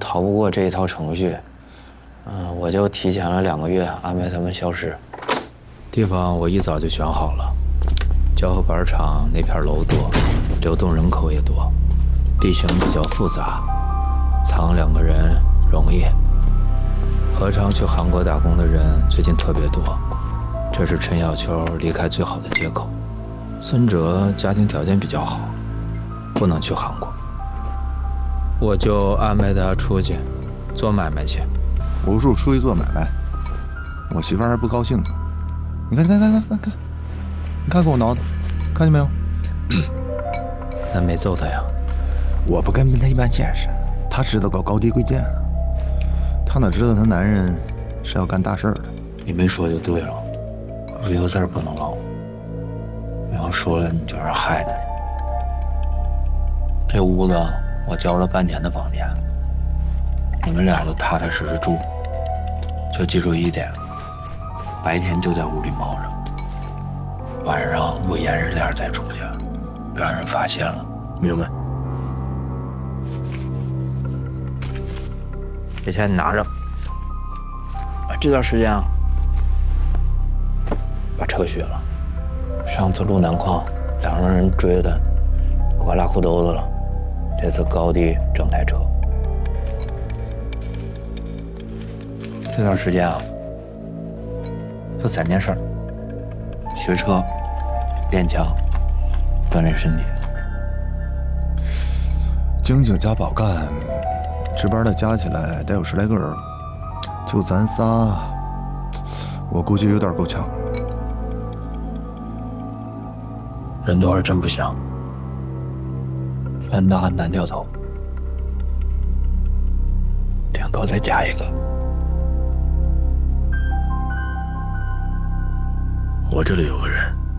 逃不过这一套程序，我就提前了2个月安排他们消失。地方我一早就选好了，胶合板厂那片楼多，流动人口也多，地形比较复杂，藏2个人容易。何昌去韩国打工的人最近特别多，这是陈小秋离开最好的借口。孙哲家庭条件比较好，不能去韩国，我就安排他出去做买卖去。 武术出去做买卖，我媳妇还不高兴呢。你看，你看给我挠的，看见没有？ 那没揍他呀？ 我不跟他一般见识，他知道个高低贵贱，他哪知道他男人是要干大事的。 你没说就对了，有一个字不能漏，你要说了你就是害他。这屋子我交了半年的房钱，你们俩就踏踏实实住，就记住一点，白天就在屋里猫着，晚上有炎日链再出去，别让人发现了。 明白。 这钱你拿着，这段时间啊，把车卸了。上次路南矿2个人追的，我快拉裤兜子了。这次高低整台车。这段时间啊，就3件事：学车、练枪、锻炼身体。 经警加保干，值班的加起来得有10来个人，就咱仨，我估计有点够呛。 人多是真不行，分的很难掉头，顶多再加一个。 我这里有个人。